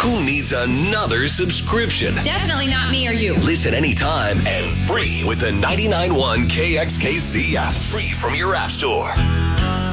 Who needs another subscription? Definitely not me or you. Listen anytime and free with the 99.1 KXKC app. Free from your app store.